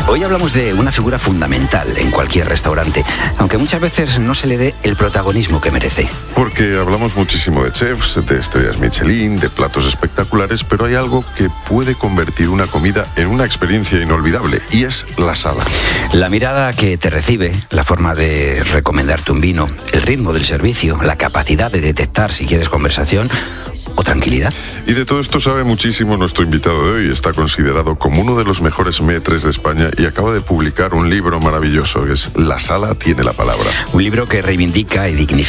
Hoy hablamos de una figura fundamental en cualquier restaurante, aunque muchas veces no se le dé el protagonismo que merece. Porque hablamos muchísimo de chefs, de estrellas Michelin, de platos espectaculares, pero hay algo que puede convertir una comida en una experiencia inolvidable, y es la sala. La mirada que te recibe, la forma de recomendarte un vino, el ritmo del servicio, la capacidad de detectar si quieres conversación o tranquilidad. Y de todo esto sabe muchísimo nuestro invitado de hoy. Está considerado como uno de los mejores maîtres de España y acaba de publicar un libro maravilloso que es La sala tiene la palabra. Un libro que reivindica y dignifica